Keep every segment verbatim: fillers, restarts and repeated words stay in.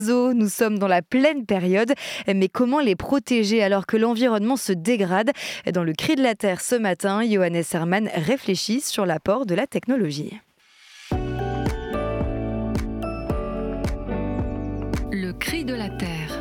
oiseaux, nous sommes dans la pleine période, mais comment les protéger alors que l'environnement se dégrade? Dans le Cri de la Terre ce matin, Johannes Herrmann réfléchit sur l'apport de la technologie. Le Cri de la Terre.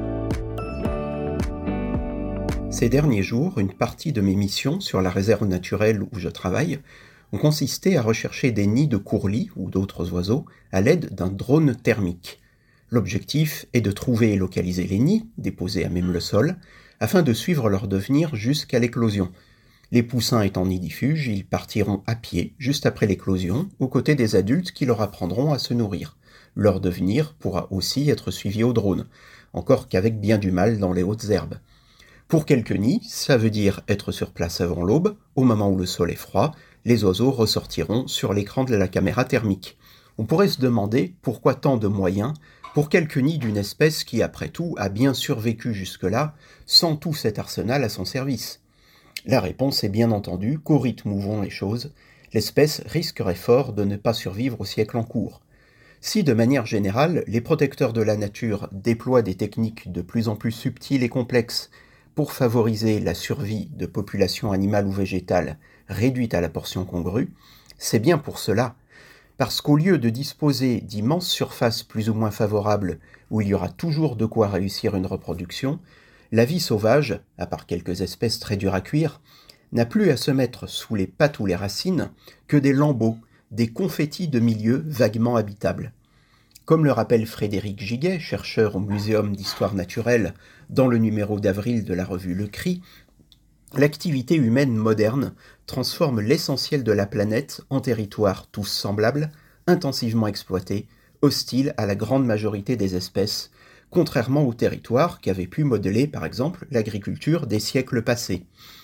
Ces derniers jours, une partie de mes missions sur la réserve naturelle où je travaille ont consisté à rechercher des nids de courlis ou d'autres oiseaux à l'aide d'un drone thermique. L'objectif est de trouver et localiser les nids, déposés à même le sol, afin de suivre leur devenir jusqu'à l'éclosion. Les poussins étant nidifuges, ils partiront à pied juste après l'éclosion, aux côtés des adultes qui leur apprendront à se nourrir. Leur devenir pourra aussi être suivi au drone, encore qu'avec bien du mal dans les hautes herbes. Pour quelques nids, ça veut dire être sur place avant l'aube, au moment où le sol est froid, les oiseaux ressortiront sur l'écran de la caméra thermique. On pourrait se demander pourquoi tant de moyens pour quelques nids d'une espèce qui, après tout, a bien survécu jusque-là, sans tout cet arsenal à son service. La réponse est bien entendu qu'au rythme où vont les choses, l'espèce risquerait fort de ne pas survivre au siècle en cours. Si, de manière générale, les protecteurs de la nature déploient des techniques de plus en plus subtiles et complexes pour favoriser la survie de populations animales ou végétales réduites à la portion congrue, c'est bien pour cela, parce qu'au lieu de disposer d'immenses surfaces plus ou moins favorables où il y aura toujours de quoi réussir une reproduction, la vie sauvage, à part quelques espèces très dures à cuire, n'a plus à se mettre sous les pattes ou les racines que des lambeaux, des confettis de milieux vaguement habitables. Comme le rappelle Frédéric Giguet, chercheur au Muséum d'histoire naturelle, dans le numéro d'avril de la revue Le Cri, l'activité humaine moderne transforme l'essentiel de la planète en territoires tous semblables, intensivement exploités, hostiles à la grande majorité des espèces, contrairement aux territoires qu'avait pu modeler par exemple l'agriculture des siècles passés.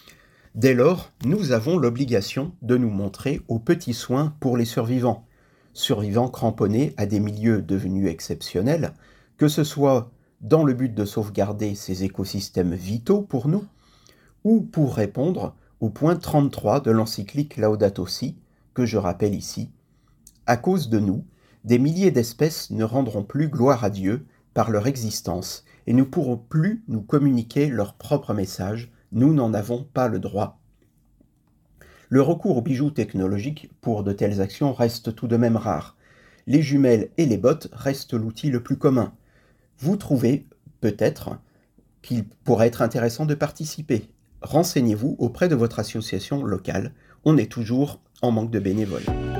Dès lors, nous avons l'obligation de nous montrer aux petits soins pour les survivants, survivants cramponnés à des milieux devenus exceptionnels, que ce soit dans le but de sauvegarder ces écosystèmes vitaux pour nous, ou pour répondre au point trente-trois de l'encyclique Laudato Si, que je rappelle ici. À cause de nous, des milliers d'espèces ne rendront plus gloire à Dieu par leur existence et ne pourront plus nous communiquer leur propre message, nous n'en avons pas le droit. Le recours aux bijoux technologiques pour de telles actions reste tout de même rare. Les jumelles et les bottes restent l'outil le plus commun. Vous trouvez, peut-être, qu'il pourrait être intéressant de participer. Renseignez-vous auprès de votre association locale. On est toujours en manque de bénévoles.